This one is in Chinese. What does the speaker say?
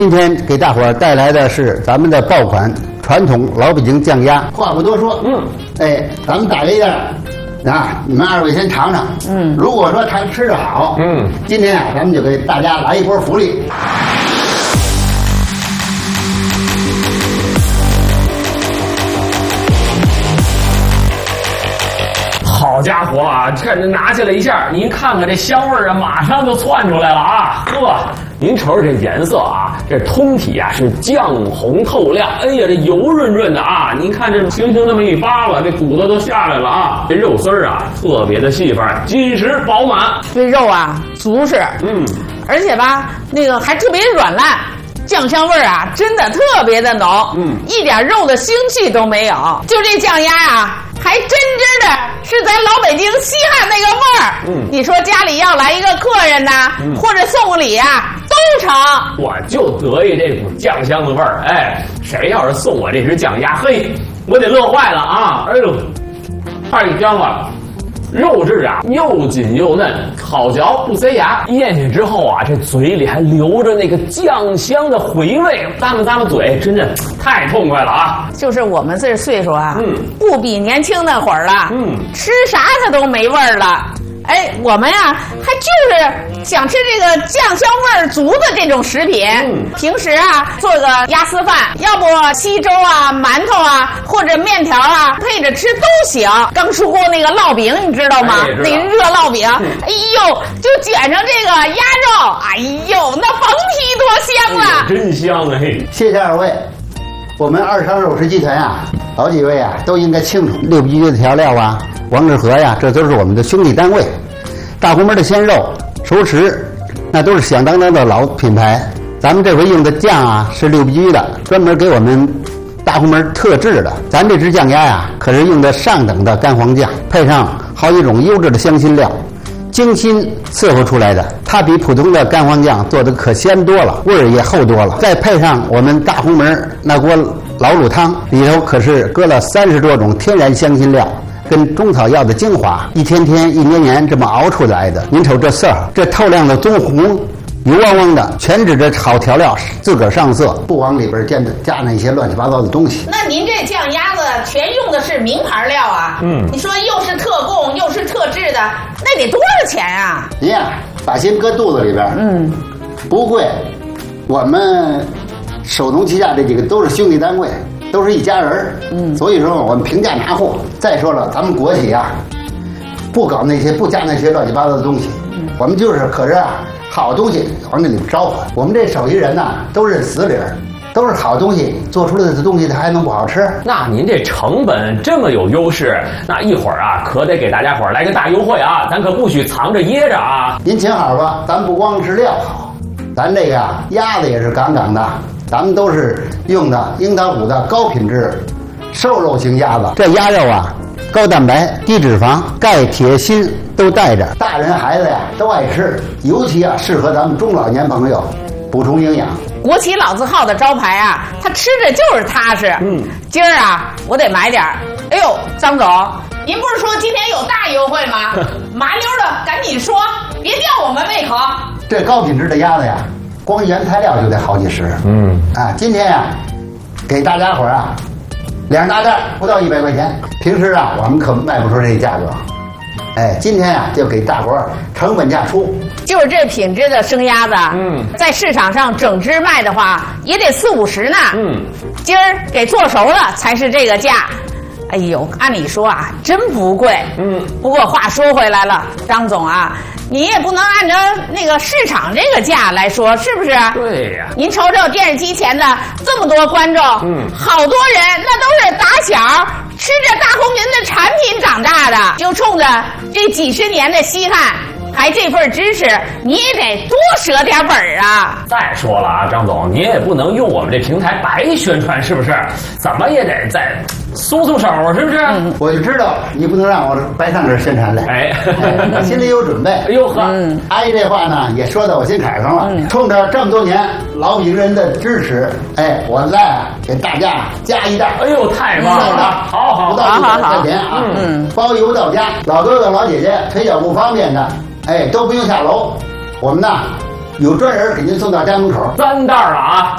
今天给大伙儿带来的是咱们的爆款传统老北京酱鸭。话不多说，咱们打个样啊，你们二位先尝尝。如果说他吃得好，今天啊，咱们就给大家来一波福利。 好家伙啊！这拿起来一下，您看看这香味啊，马上就窜出来了啊！呵，您瞅瞅这颜色啊，这通体啊是酱红透亮，哎呀，这油润润的啊！您看这轻轻这么一扒拉，这骨头都下来了啊！这肉丝儿啊特别的细范，紧实饱满。 这肉啊足实，而且吧那个还特别软烂。酱香味儿啊，真的特别的浓，一点肉的腥气都没有。就这酱鸭啊，还真的是咱老北京西汉那个味儿。你说家里要来一个客人呐，或者送个礼啊，都成。 我就得意这股酱香的味儿，哎，谁要是送我这只酱鸭，嘿，我得乐坏了啊！哎呦，太香了。肉质啊又紧又嫩，好嚼不塞牙，咽下之后啊，这嘴里还留着那个酱香的回味，咂巴嘴，真的太痛快了啊！ 就是我们这岁数啊，不比年轻那会儿了，吃啥它都没味儿了。哎，我们呀，还就是想吃这个酱香味儿足的这种食品。平时啊，做个鸭丝饭，要不稀粥啊、馒头啊，或者面条啊，配着吃都行。刚出锅那个烙饼，你知道吗？那个热烙饼，哎呦，就卷上这个鸭肉，哎呦，那甭提多香了， 真香啊！嘿， 谢谢二位。我们二商肉食集团啊，好几位啊都应该清楚，六必居的调料啊，王致和呀，这都是我们的兄弟单位。大红门的鲜肉、熟食，那都是响当当的老品牌。咱们这回用的酱啊，是六必居的，专门给我们大红门特制的。咱这只酱鸭呀，可是用的上等的干黄酱，配上好几种优质的香辛料，精心伺候出来的。它比普通的干黄酱做的可鲜多了，味儿也厚多了。再配上我们大红门那锅老卤汤，里头可是搁了30多种天然香辛料跟中草药的精华，一天天一年年这么熬出来的。您瞅这色儿，这透亮的棕红油汪汪的，全指着好调料自个儿上色，不往里边加那些乱七八糟的东西。 那您这酱鸭子全用的是名牌料啊？你说又是特供又是特制的，那得多少钱啊？ 您呀，把心搁肚子里边，不贵。我们手农旗下这几个都是兄弟单位，都是一家人，所以说我们平价拿货。再说了，咱们国企啊，不搞那些，不加那些乱七八糟的东西，我们就是可是啊，好东西往那里招呼。我们这手艺人呐，都认死理儿，都是好东西，做出来的东西它还能不好吃？ 那您这成本这么有优势，那一会儿啊，可得给大家伙儿来个大优惠啊！咱可不许藏着掖着啊！ 您请好吧，咱不光是料好，咱这个啊鸭子也是杠杠的，咱们都是用的樱桃谷的高品质瘦肉型鸭子。这鸭肉啊，高蛋白、低脂肪、钙、铁、锌都带着，大人孩子呀都爱吃，尤其啊适合咱们中老年朋友补充营养。 国企老字号的招牌啊，它吃着就是踏实。今儿啊，我得买点儿。哎呦，张总，您不是说今天有大优惠吗？麻溜的，赶紧说，别吊我们胃口。 这高品质的鸭子呀，光原材料就得好几十。今天呀，给大家伙儿啊，2大袋不到100块钱。平时啊，我们可卖不出这价格。今天啊，就给大伙儿成本价出。 就是这品质的生鸭子，在市场上整只卖的话，也得40、50呢。今儿给做熟了才是这个价。哎呦，按理说啊，真不贵。不过话说回来了，张总啊，你也不能按照那个市场这个价来说，是不是？ 对呀。 您瞅瞅电视机前的这么多观众，好多人那都是打小吃着大红云的产品长大的，就冲着这几十年的稀罕，还这份支持，你也得多舍点本儿啊！ 再说了啊，张总，您也不能用我们这平台白宣传，是不是？怎么也得再松手，是不是？ 我就知道你不能让我白上这宣传来。我心里有准备。 哎呦呵， 阿姨这话呢也说到我心坎上了。冲着这么多年老北京人的支持，我再给大家加一袋。 哎呦，太棒了！好， 不到100块钱啊，包邮到家。老哥哥老姐姐腿脚不方便的，都不用下楼，我们呢有专人给您送到家门口。 3袋了啊！